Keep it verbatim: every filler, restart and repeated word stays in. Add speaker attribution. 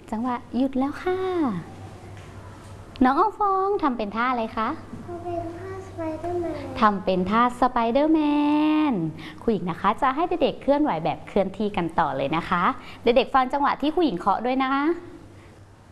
Speaker 1: จังหวะหยุดแล้วค่ะน้องอองฟองทำเป็นท่าอะไรคะทำเป็นท่าสไปเดอร์แมนครูหญิงนะคะจะให้เด็กๆเคลื่อนไหวแบบเคลื่อนที่กันต่อเลยนะคะเด็กๆฟังจังหวะที่ครูหญิงเคาะด้วยนะคะ